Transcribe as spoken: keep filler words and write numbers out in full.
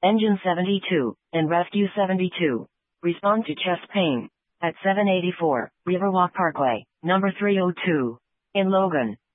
Engine seventy-two, and Rescue seventy-two. Respond to chest pain. At seven eighty-four, Riverwalk Parkway, number three oh two. In Logan.